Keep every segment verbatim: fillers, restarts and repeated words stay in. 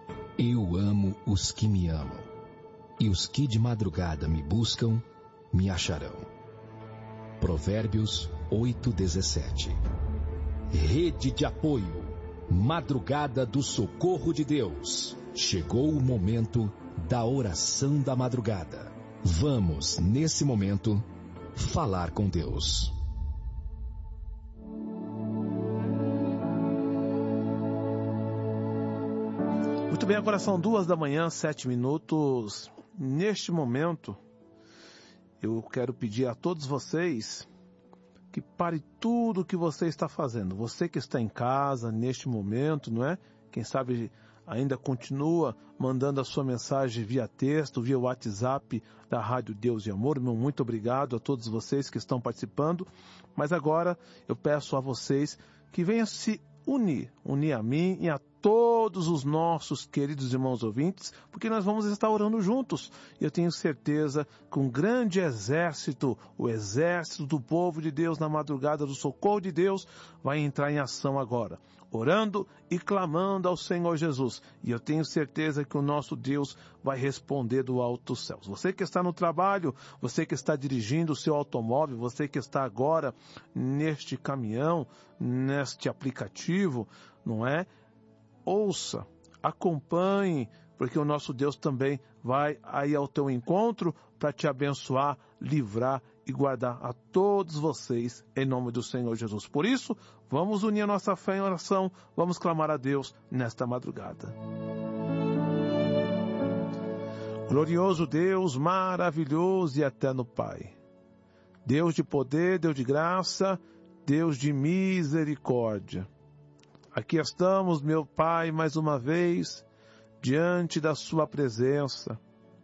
Eu amo os que me amam, e os que de madrugada me buscam, me acharão. Provérbios oito, dezessete. Rede de apoio, Madrugada do Socorro de Deus. Chegou o momento da oração da madrugada. Vamos, nesse momento, falar com Deus. Muito bem, agora são duas da manhã, sete minutos. Neste momento, eu quero pedir a todos vocês que pare tudo o que você está fazendo. Você que está em casa, neste momento, não é? Quem sabe ainda continua mandando a sua mensagem via texto, via WhatsApp da Rádio Deus e Amor. Meu muito obrigado a todos vocês que estão participando. Mas agora eu peço a vocês que venham se unir, unir a mim e a todos os nossos queridos irmãos ouvintes, porque nós vamos estar orando juntos. E eu tenho certeza que um grande exército, o exército do povo de Deus na madrugada do socorro de Deus, vai entrar em ação agora, orando e clamando ao Senhor Jesus. E eu tenho certeza que o nosso Deus vai responder do alto dos céus. Você que está no trabalho, você que está dirigindo o seu automóvel, você que está agora neste caminhão, neste aplicativo, não é? Ouça, acompanhe, porque o nosso Deus também vai aí ao teu encontro para te abençoar, livrar e guardar a todos vocês em nome do Senhor Jesus. Por isso, vamos unir a nossa fé em oração, vamos clamar a Deus nesta madrugada. Glorioso Deus, maravilhoso e eterno Pai, Deus de poder, Deus de graça, Deus de misericórdia. Aqui estamos, meu Pai, mais uma vez, diante da sua presença,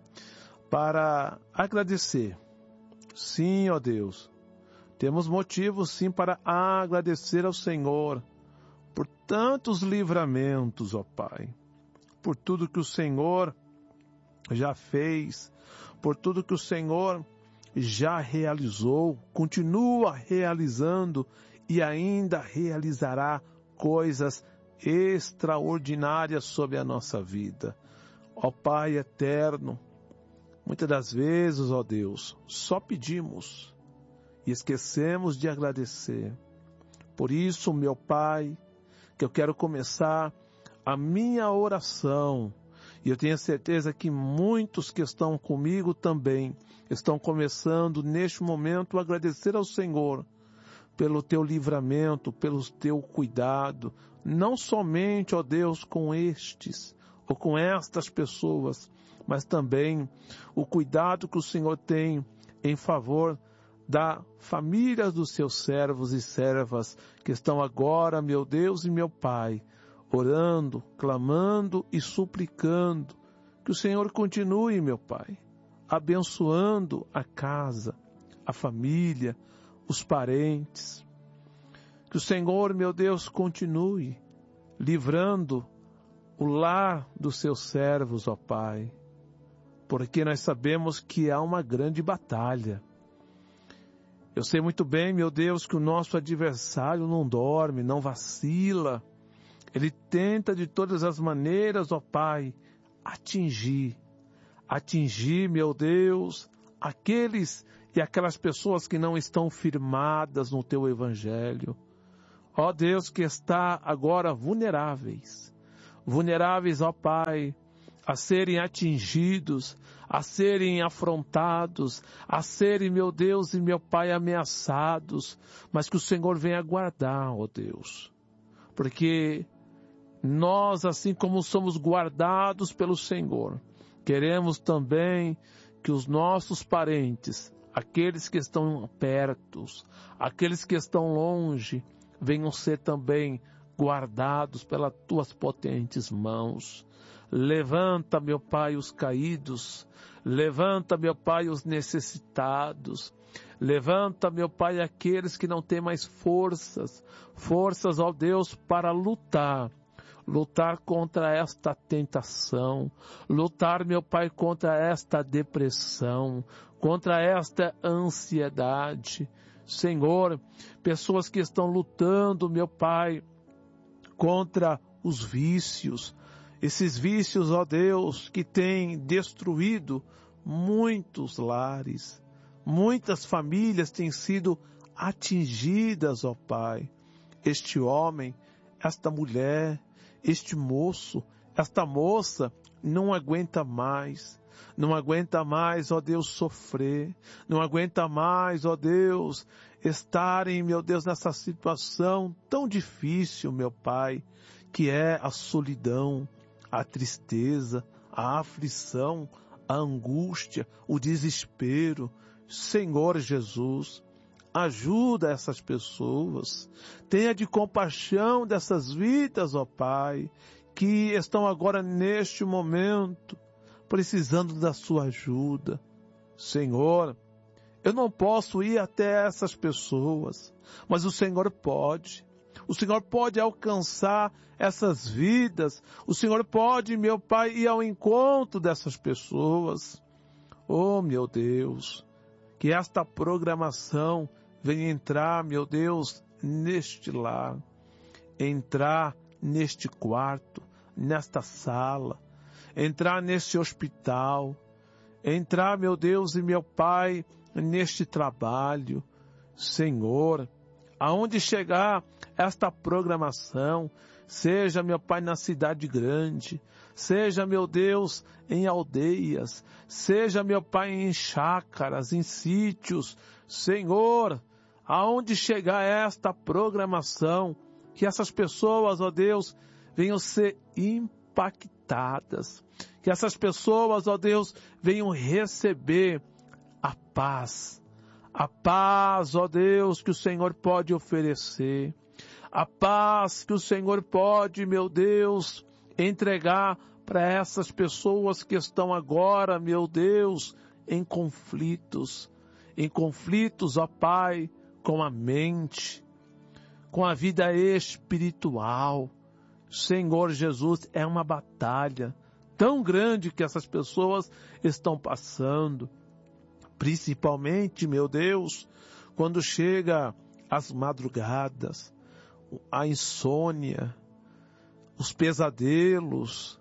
para agradecer. Sim, ó Deus, temos motivos sim para agradecer ao Senhor por tantos livramentos, ó Pai, por tudo que o Senhor já fez, por tudo que o Senhor já realizou, continua realizando e ainda realizará coisas extraordinárias sobre a nossa vida. Ó Pai eterno, muitas das vezes, ó Deus, só pedimos e esquecemos de agradecer. Por isso, meu Pai, que eu quero começar a minha oração, e eu tenho certeza que muitos que estão comigo também estão começando neste momento a agradecer ao Senhor pelo teu livramento, pelo teu cuidado, não somente, ó Deus, com estes ou com estas pessoas, mas também o cuidado que o Senhor tem em favor da família dos seus servos e servas que estão agora, meu Deus e meu Pai, orando, clamando e suplicando que o Senhor continue, meu Pai, abençoando a casa, a família, os parentes. Que o Senhor, meu Deus, continue livrando o lar dos seus servos, ó Pai, porque nós sabemos que há uma grande batalha. Eu sei muito bem, meu Deus, que o nosso adversário não dorme, não vacila. Ele tenta de todas as maneiras, ó Pai, atingir, atingir, meu Deus, aqueles e aquelas pessoas que não estão firmadas no Teu Evangelho. Ó Deus, que está agora vulneráveis, vulneráveis, ó Pai, a serem atingidos, a serem afrontados, a serem, meu Deus e meu Pai, ameaçados, mas que o Senhor venha guardar, ó Deus, porque nós, assim como somos guardados pelo Senhor, queremos também que os nossos parentes, aqueles que estão perto, aqueles que estão longe, venham ser também guardados pelas tuas potentes mãos. Levanta, meu Pai, os caídos, levanta, meu Pai, os necessitados, levanta, meu Pai, aqueles que não têm mais forças, forças, ó Deus, para lutar, lutar contra esta tentação, lutar, meu Pai, contra esta depressão, contra esta ansiedade. Senhor, pessoas que estão lutando, meu Pai, contra os vícios. Esses vícios, ó Deus, que têm destruído muitos lares, muitas famílias têm sido atingidas, ó Pai. Este homem, esta mulher, este moço, esta moça não aguenta mais, não aguenta mais, ó Deus, sofrer, não aguenta mais, ó Deus, estarem, meu Deus, nessa situação tão difícil, meu Pai, que é a solidão, a tristeza, a aflição, a angústia, o desespero. Senhor Jesus, ajuda essas pessoas, tenha de compaixão dessas vidas, ó Pai, que estão agora neste momento precisando da sua ajuda. Senhor, eu não posso ir até essas pessoas, mas o Senhor pode. O Senhor pode alcançar essas vidas. O Senhor pode, meu Pai, ir ao encontro dessas pessoas. Oh, meu Deus, que esta programação venha entrar, meu Deus, neste lar, entrar neste quarto, nesta sala, entrar nesse hospital, entrar, meu Deus e meu Pai, neste trabalho. Senhor, aonde chegar esta programação, seja, meu Pai, na cidade grande, seja, meu Deus, em aldeias, seja, meu Pai, em chácaras, em sítios, Senhor, aonde chegar esta programação, que essas pessoas, ó Deus, venham ser impactadas, que essas pessoas, ó Deus, venham receber a paz, a paz, ó Deus, que o Senhor pode oferecer, a paz que o Senhor pode, meu Deus, entregar para essas pessoas que estão agora, meu Deus, em conflitos, em conflitos, ó Pai, com a mente, com a vida espiritual. Senhor Jesus, é uma batalha tão grande que essas pessoas estão passando, principalmente, meu Deus, quando chega as madrugadas, a insônia, os pesadelos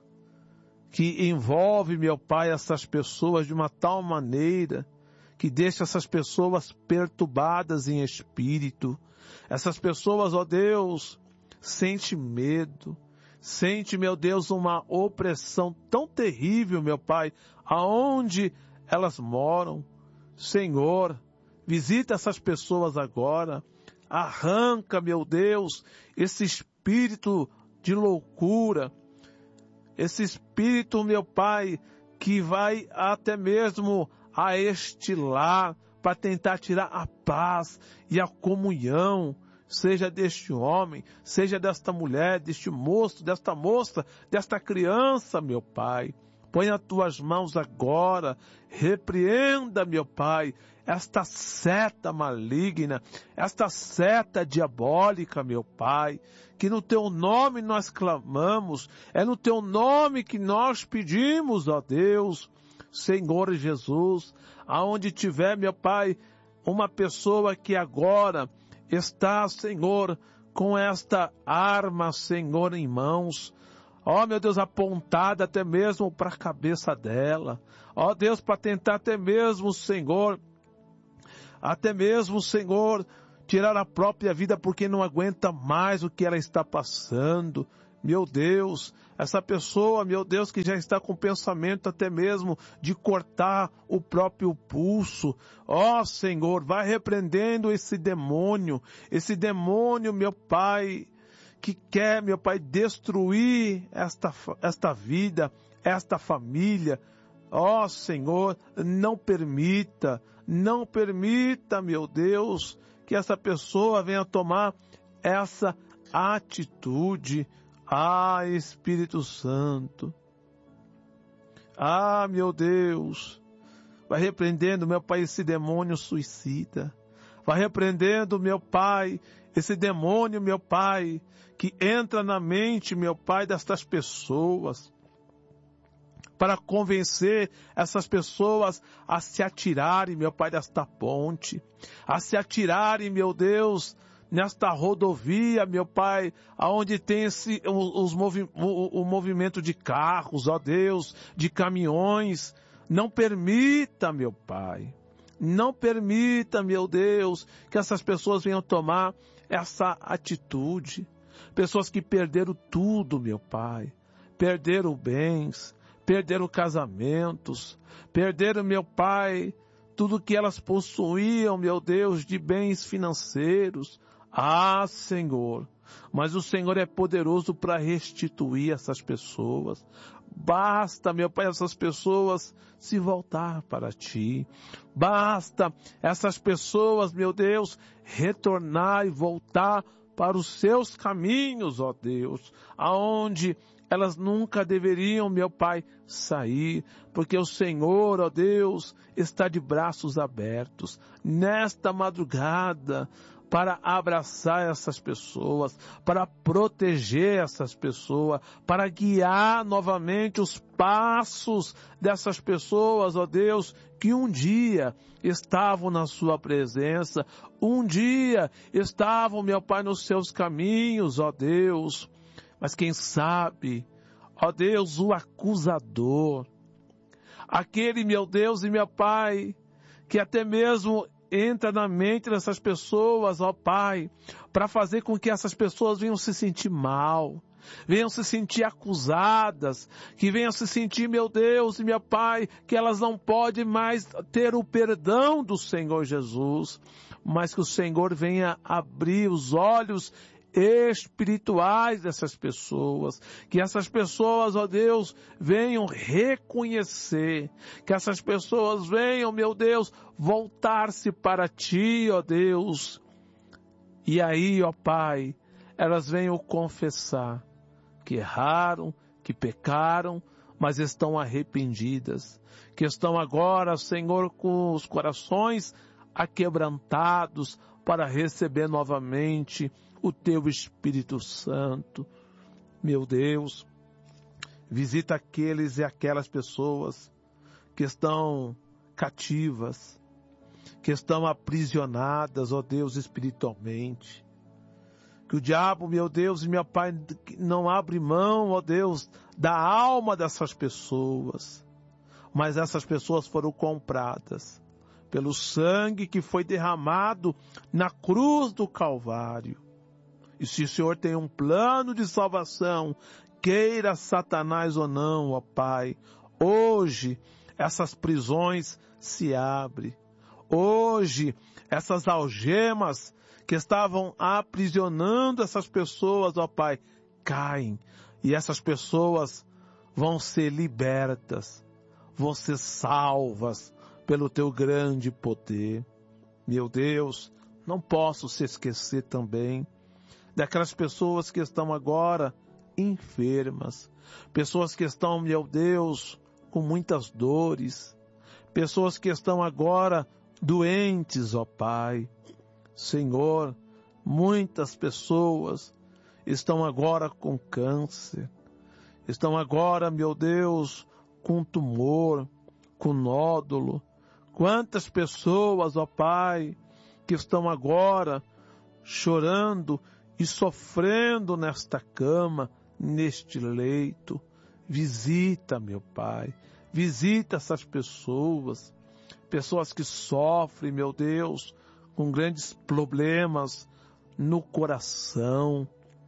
que envolve, meu Pai, essas pessoas de uma tal maneira que deixa essas pessoas perturbadas em espírito. Essas pessoas, ó Deus, sente medo, sente, meu Deus, uma opressão tão terrível, meu Pai, aonde elas moram. Senhor, visita essas pessoas agora, arranca, meu Deus, esse espírito de loucura, esse espírito, meu Pai, que vai até mesmo a este lar para tentar tirar a paz e a comunhão, seja deste homem, seja desta mulher, deste moço, desta moça, desta criança, meu Pai. Põe nas tuas mãos agora, repreenda, meu Pai, esta seta maligna, esta seta diabólica, meu Pai, que no teu nome nós clamamos, é no teu nome que nós pedimos, ó Deus, Senhor Jesus, aonde tiver, meu Pai, uma pessoa que agora está, Senhor, com esta arma, Senhor, em mãos, ó, meu Deus, apontada até mesmo para a cabeça dela. Ó, Deus, para tentar até mesmo, Senhor, até mesmo, Senhor, tirar a própria vida porque não aguenta mais o que ela está passando. Meu Deus, essa pessoa, meu Deus, que já está com pensamento até mesmo de cortar o próprio pulso. Ó, Senhor, vai repreendendo esse demônio, esse demônio, meu Pai, que quer, meu Pai, destruir esta, esta vida, esta família. Ó, Senhor, não permita, não permita, meu Deus, que essa pessoa venha tomar essa atitude. Ah, Espírito Santo. Ah, meu Deus. Vai repreendendo, meu Pai, esse demônio suicida. Vai repreendendo, meu Pai, esse demônio, meu Pai, que entra na mente, meu Pai, destas pessoas, para convencer essas pessoas a se atirarem, meu Pai, desta ponte, a se atirarem, meu Deus, nesta rodovia, meu Pai, aonde tem esse, os movi, o, o movimento de carros, ó Deus, de caminhões. Não permita, meu Pai, não permita, meu Deus, que essas pessoas venham tomar essa atitude. Pessoas que perderam tudo, meu Pai, perderam bens, perderam casamentos, perderam, meu Pai, tudo que elas possuíam, meu Deus, de bens financeiros. Ah, Senhor, mas o Senhor é poderoso para restituir essas pessoas. Basta, meu Pai, essas pessoas se voltar para Ti. Basta essas pessoas, meu Deus, retornar e voltar para os seus caminhos, ó Deus, aonde elas nunca deveriam, meu Pai, sair, porque o Senhor, ó Deus, está de braços abertos nesta madrugada para abraçar essas pessoas, para proteger essas pessoas, para guiar novamente os passos dessas pessoas, ó Deus, que um dia estavam na sua presença, um dia estavam, meu Pai, nos seus caminhos, ó Deus. Mas quem sabe, ó Deus, o acusador, aquele, meu Deus e meu Pai, que até mesmo entra na mente dessas pessoas, ó Pai, para fazer com que essas pessoas venham se sentir mal, venham se sentir acusadas, que venham se sentir, meu Deus e meu Pai, que elas não podem mais ter o perdão do Senhor Jesus, mas que o Senhor venha abrir os olhos espirituais dessas pessoas, que essas pessoas, ó Deus, venham reconhecer, que essas pessoas venham, meu Deus, voltar-se para Ti, ó Deus, e aí, ó Pai, elas venham confessar que erraram, que pecaram, mas estão arrependidas, que estão agora, Senhor, com os corações aquebrantados para receber novamente o Teu Espírito Santo. Meu Deus, visita aqueles e aquelas pessoas que estão cativas, que estão aprisionadas, ó Deus, espiritualmente. Que o diabo, meu Deus e meu Pai, não abre mão, ó Deus, da alma dessas pessoas. Mas essas pessoas foram compradas pelo sangue que foi derramado na cruz do Calvário. E se o Senhor tem um plano de salvação, queira Satanás ou não, ó Pai, hoje essas prisões se abrem. Hoje essas algemas que estavam aprisionando essas pessoas, ó Pai, caem. E essas pessoas vão ser libertas, vão ser salvas pelo Teu grande poder. Meu Deus, não posso se esquecer também daquelas pessoas que estão agora enfermas, pessoas que estão, meu Deus, com muitas dores, pessoas que estão agora doentes, ó Pai. Senhor, muitas pessoas estão agora com câncer, estão agora, meu Deus, com tumor, com nódulo. Quantas pessoas, ó Pai, que estão agora chorando e sofrendo nesta cama, neste leito. Visita, meu Pai, visita essas pessoas, pessoas que sofrem, meu Deus, com grandes problemas no coração.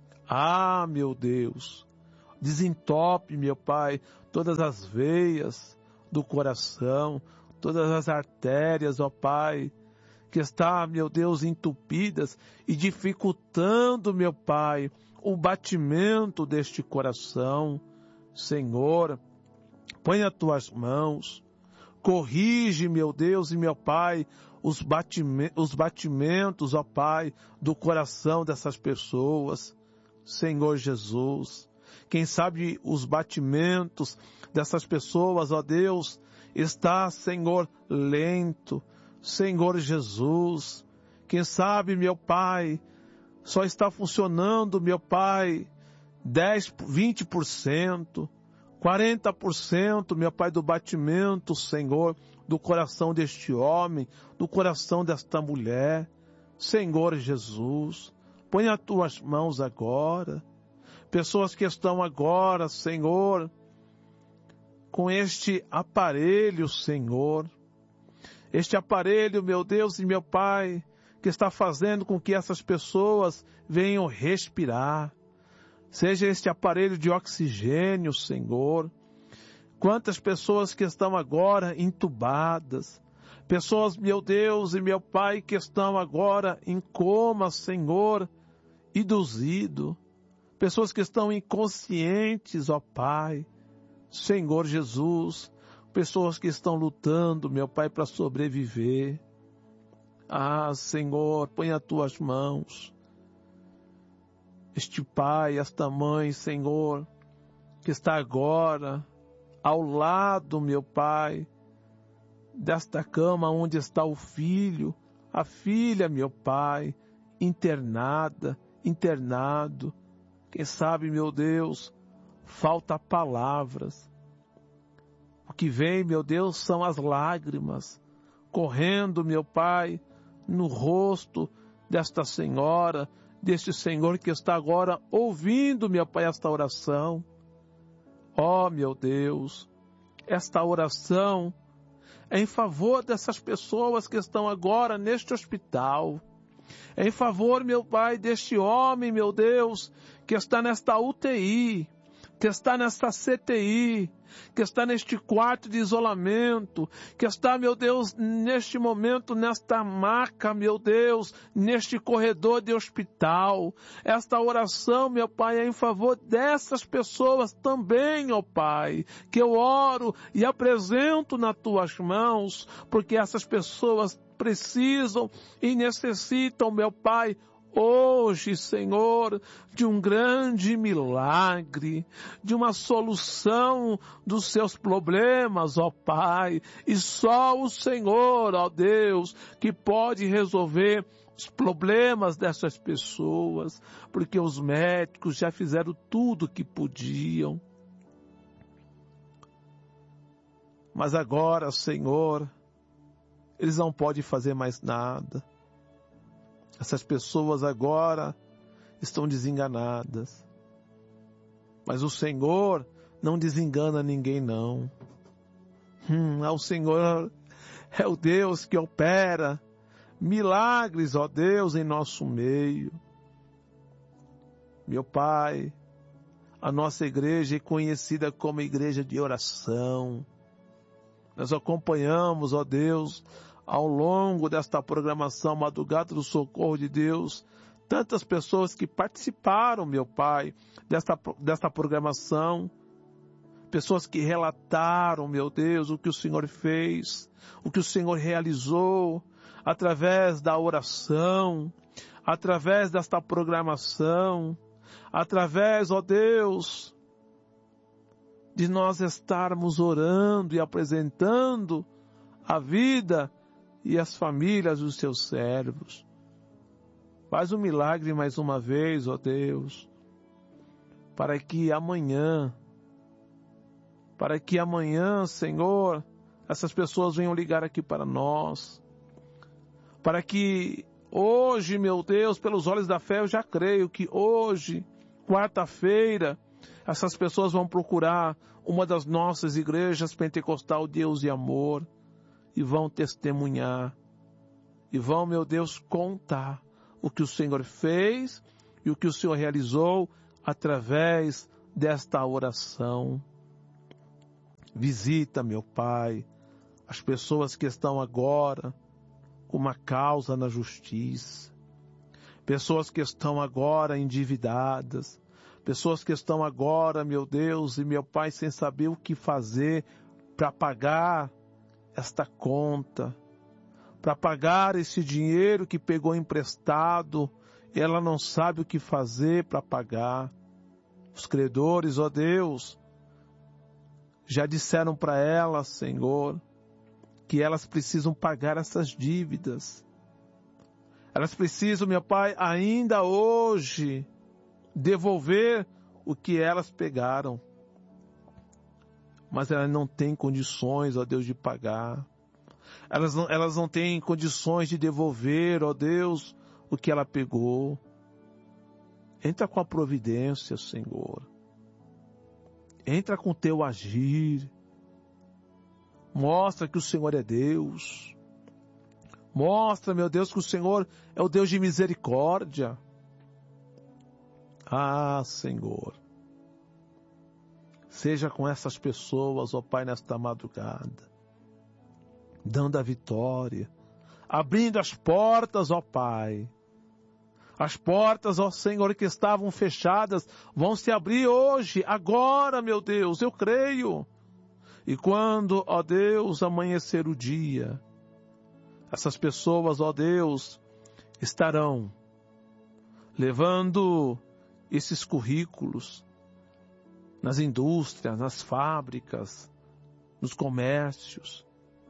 Ah, meu Deus, desentope, meu Pai, todas as veias do coração, todas as artérias, ó Pai, que está, meu Deus, entupidas e dificultando, meu Pai, o batimento deste coração. Senhor, põe as Tuas mãos, corrige, meu Deus e meu Pai, os batimentos, os batimentos, ó Pai, do coração dessas pessoas. Senhor Jesus, quem sabe os batimentos dessas pessoas, ó Deus, está, Senhor, lento. Senhor Jesus, quem sabe, meu Pai, só está funcionando, meu Pai, dez, vinte por cento, quarenta por cento, meu Pai, do batimento, Senhor, do coração deste homem, do coração desta mulher. Senhor Jesus, põe as tuas mãos agora. Pessoas que estão agora, Senhor, com este aparelho, Senhor. Este aparelho, meu Deus e meu Pai, que está fazendo com que essas pessoas venham respirar. Seja este aparelho de oxigênio, Senhor. Quantas pessoas que estão agora entubadas. Pessoas, meu Deus e meu Pai, que estão agora em coma, Senhor, induzido. Pessoas que estão inconscientes, ó Pai. Senhor Jesus. Pessoas que estão lutando, meu Pai, para sobreviver. Ah, Senhor, põe as tuas mãos. Este pai, esta mãe, Senhor, que está agora ao lado, meu Pai, desta cama onde está o filho, a filha, meu Pai, internada, internado. Quem sabe, meu Deus, falta palavras. O que vem, meu Deus, são as lágrimas correndo, meu Pai, no rosto desta senhora, deste Senhor que está agora ouvindo, meu Pai, esta oração. Ó, meu Deus, esta oração é em favor dessas pessoas que estão agora neste hospital. É em favor, meu Pai, deste homem, meu Deus, que está nesta U T I, que está nesta C T I, que está neste quarto de isolamento, que está, meu Deus, neste momento, nesta maca, meu Deus, neste corredor de hospital. Esta oração, meu Pai, é em favor dessas pessoas também, ó Pai, que eu oro e apresento nas tuas mãos, porque essas pessoas precisam e necessitam, meu Pai, hoje, Senhor, de um grande milagre, de uma solução dos seus problemas, ó Pai. E só o Senhor, ó Deus, que pode resolver os problemas dessas pessoas, porque os médicos já fizeram tudo o que podiam. Mas agora, Senhor, eles não podem fazer mais nada. Essas pessoas agora estão desenganadas. Mas o Senhor não desengana ninguém, não. Hum, é o Senhor, é o Deus que opera milagres, ó Deus, em nosso meio. Meu Pai, a nossa igreja é conhecida como igreja de oração. Nós acompanhamos, ó Deus, ao longo desta programação Madrugada do Socorro de Deus, tantas pessoas que participaram, meu Pai, desta, desta programação, pessoas que relataram, meu Deus, o que o Senhor fez, o que o Senhor realizou, através da oração, através desta programação, através, ó Deus, de nós estarmos orando e apresentando a vida e as famílias dos seus servos. Faz um milagre mais uma vez, ó Deus, para que amanhã, para que amanhã, Senhor, essas pessoas venham ligar aqui para nós, para que hoje, meu Deus, pelos olhos da fé, eu já creio que hoje, quarta-feira, essas pessoas vão procurar uma das nossas igrejas pentecostal Deus e Amor, e vão testemunhar, e vão, meu Deus, contar o que o Senhor fez e o que o Senhor realizou através desta oração. Visita, meu Pai, as pessoas que estão agora com uma causa na justiça, pessoas que estão agora endividadas, pessoas que estão agora, meu Deus e meu Pai, sem saber o que fazer para pagar esta conta, para pagar esse dinheiro que pegou emprestado, e ela não sabe o que fazer para pagar. Os credores, ó Deus, já disseram para ela, Senhor, que elas precisam pagar essas dívidas. Elas precisam, meu Pai, ainda hoje, devolver o que elas pegaram. Mas elas não têm condições, ó Deus, de pagar. Elas não, elas não têm condições de devolver, ó Deus, o que ela pegou. Entra com a providência, Senhor. Entra com o teu agir. Mostra que o Senhor é Deus. Mostra, meu Deus, que o Senhor é o Deus de misericórdia. Ah, Senhor. Seja com essas pessoas, ó Pai, nesta madrugada. Dando a vitória. Abrindo as portas, ó Pai. As portas, ó Senhor, que estavam fechadas, vão se abrir hoje, agora, meu Deus, eu creio. E quando, ó Deus, amanhecer o dia, essas pessoas, ó Deus, estarão levando esses currículos nas indústrias, nas fábricas, nos comércios.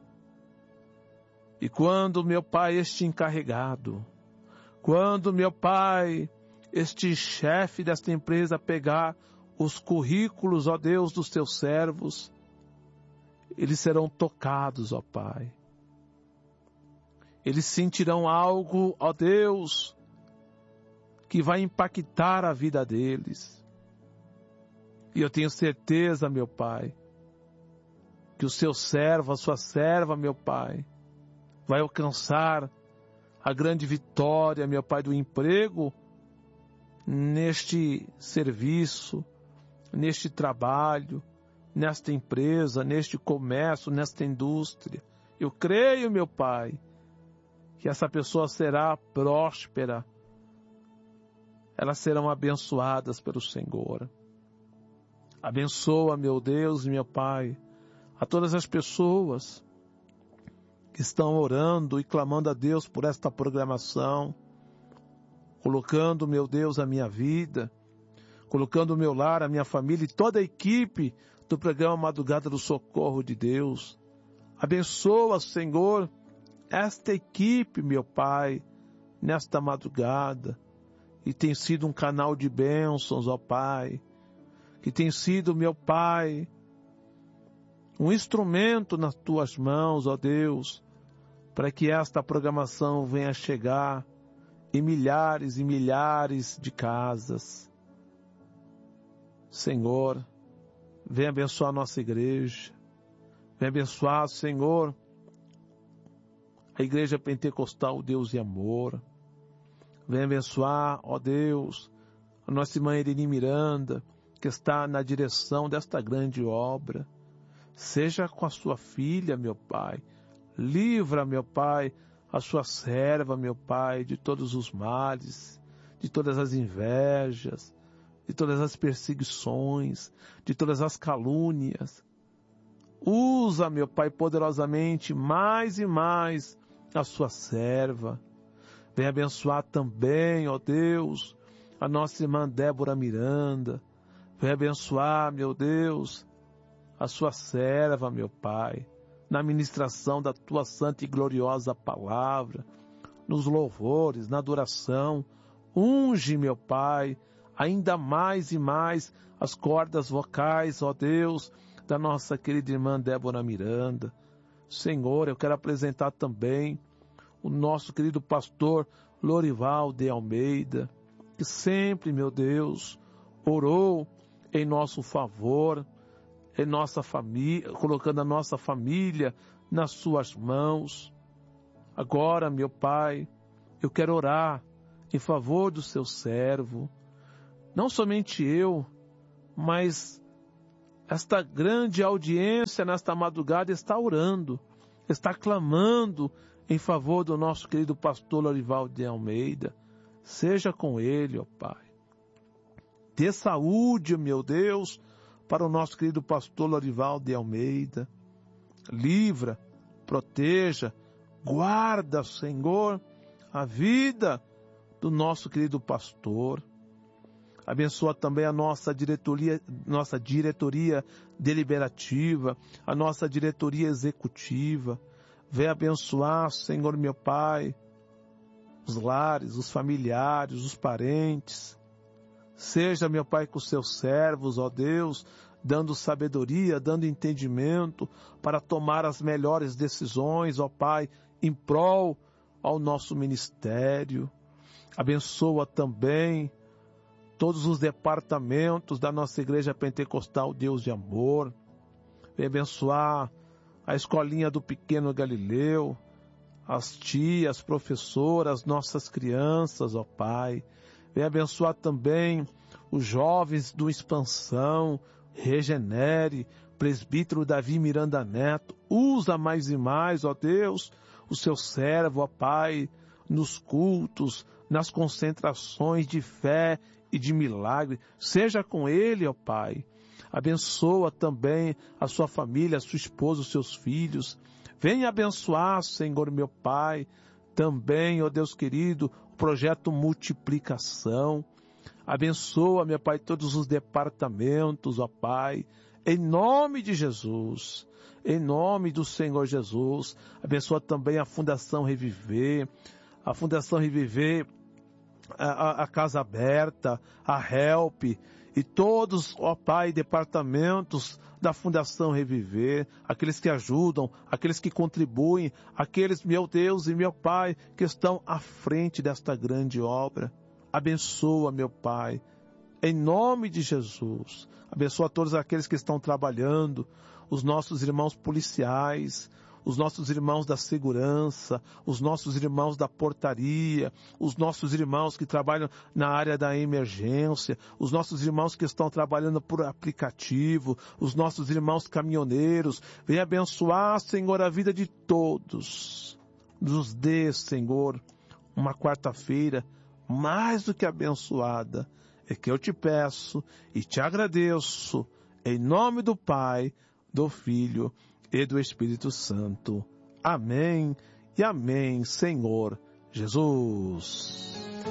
E quando, meu Pai, este encarregado, quando, meu Pai, este chefe desta empresa pegar os currículos, ó Deus, dos teus servos, eles serão tocados, ó Pai. Eles sentirão algo, ó Deus, que vai impactar a vida deles. E eu tenho certeza, meu Pai, que o seu servo, a sua serva, meu Pai, vai alcançar a grande vitória, meu Pai, do emprego neste serviço, neste trabalho, nesta empresa, neste comércio, nesta indústria. Eu creio, meu Pai, que essa pessoa será próspera. Elas serão abençoadas pelo Senhor. Abençoa, meu Deus e meu Pai, a todas as pessoas que estão orando e clamando a Deus por esta programação, colocando, meu Deus, a minha vida, colocando o meu lar, a minha família e toda a equipe do programa Madrugada do Socorro de Deus. Abençoa, Senhor, esta equipe, meu Pai, nesta madrugada, e tem sido um canal de bênçãos, ó Pai, que tem sido, meu Pai, um instrumento nas tuas mãos, ó Deus, para que esta programação venha chegar em milhares e milhares de casas. Senhor, vem abençoar a nossa igreja, vem abençoar, Senhor, a Igreja Pentecostal Deus e Amor, vem abençoar, ó Deus, a nossa irmã Irene Miranda, que está na direção desta grande obra. Seja com a sua filha, meu Pai. Livra, meu Pai, a sua serva, meu Pai, de todos os males, de todas as invejas, de todas as perseguições, de todas as calúnias. Usa, meu Pai, poderosamente mais e mais a sua serva. Vem abençoar também, ó Deus, a nossa irmã Débora Miranda. Vem abençoar, meu Deus, a sua serva, meu Pai, na ministração da tua santa e gloriosa palavra, nos louvores, na adoração. Unge, meu Pai, ainda mais e mais as cordas vocais, ó Deus, da nossa querida irmã Débora Miranda. Senhor, eu quero apresentar também o nosso querido pastor Lorival de Almeida, que sempre, meu Deus, orou em nosso favor, em nossa família, colocando a nossa família nas suas mãos. Agora, meu Pai, eu quero orar em favor do seu servo. Não somente eu, mas esta grande audiência nesta madrugada está orando, está clamando em favor do nosso querido pastor Lorival de Almeida. Seja com ele, ó Pai. Dê saúde, meu Deus, para o nosso querido pastor Lorival de Almeida. Livra, proteja, guarda, Senhor, a vida do nosso querido pastor. Abençoa também a nossa diretoria, nossa diretoria deliberativa, a nossa diretoria executiva. Vem abençoar, Senhor meu Pai, os lares, os familiares, os parentes. Seja, meu Pai, com os seus servos, ó Deus, dando sabedoria, dando entendimento para tomar as melhores decisões, ó Pai, em prol ao nosso ministério. Abençoa também todos os departamentos da nossa Igreja Pentecostal Deus de Amor. Vem abençoar a escolinha do pequeno Galileu, as tias, professoras, nossas crianças, ó Pai. Vem abençoar também os jovens do Expansão, Regenere, presbítero Davi Miranda Neto. Usa mais e mais, ó Deus, o seu servo, ó Pai, nos cultos, nas concentrações de fé e de milagre. Seja com ele, ó Pai. Abençoa também a sua família, a sua esposa, os seus filhos. Venha abençoar, Senhor meu Pai, também, ó Deus querido, o projeto Multiplicação. Abençoa, meu Pai, todos os departamentos, ó Pai, em nome de Jesus, em nome do Senhor Jesus. Abençoa também a Fundação Reviver, a Fundação Reviver, a, a, a Casa Aberta, a Help, e todos, ó Pai, departamentos da Fundação Reviver, aqueles que ajudam, aqueles que contribuem, aqueles, meu Deus e meu Pai, que estão à frente desta grande obra. Abençoa, meu Pai, em nome de Jesus. Abençoa todos aqueles que estão trabalhando, os nossos irmãos policiais, os nossos irmãos da segurança, os nossos irmãos da portaria, os nossos irmãos que trabalham na área da emergência, os nossos irmãos que estão trabalhando por aplicativo, os nossos irmãos caminhoneiros. Vem abençoar, Senhor, a vida de todos. Nos dê, Senhor, uma quarta-feira mais do que abençoada. É que eu te peço e te agradeço, em nome do Pai, do Filho e do Espírito Santo. Amém e amém, Senhor Jesus.